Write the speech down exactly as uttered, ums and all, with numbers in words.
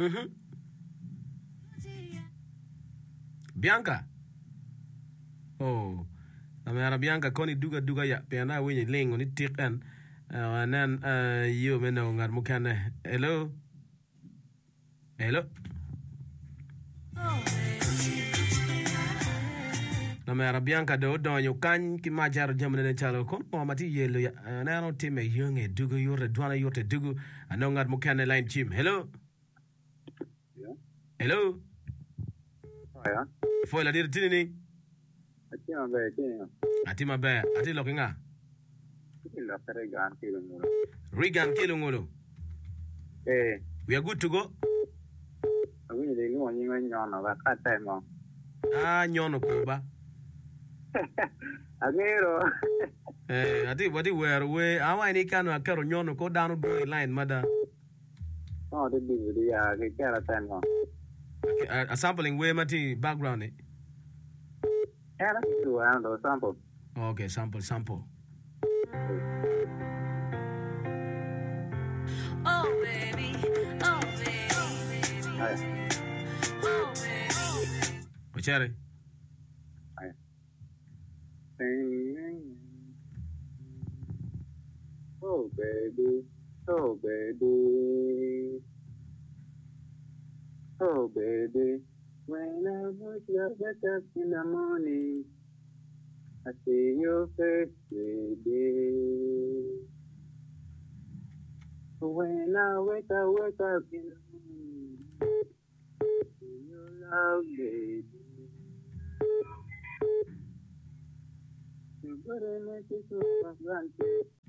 Mhm. Bianca. Oh. Amara Bianca koni duga duga ya piana winyi lingo ni tikan. Uh, nan uh, yo meno ngar mukane. Hello. Hello. Amara Bianca do donyo kan ki majaro jamne ne chalo kon o mati yelo ya uh, nano time yonge dugu yore dwana yote dugu anongar mukane line chim. Hello. Yeah. Hello. Oh, yeah. Foi la dir tinini. Ati ma be ti. Ati mabe, ati lokinga. Ti la pere gan ki ngolo. Regan Kilungolo. Eh, We are good to go. awi ni ni woni ngan nyono ba ka tai mo. Ah, nyono kuba. Agero. Eh, ati wadi where we awa ni kanu akero nyono ko down go line mada. Oh, de di di ya ke kara tai mo. A, a sampling we mati background eh. Era tu an do sample. Okay, sample sample. Oh baby, oh baby, Ai, oh baby. Ochere. ai. Oh baby, oh baby. Oh baby, when I wake up, wake up in the morning, I see your face, baby. When I wake up, wake up in the morning, I see your love, baby. You better make it so granted.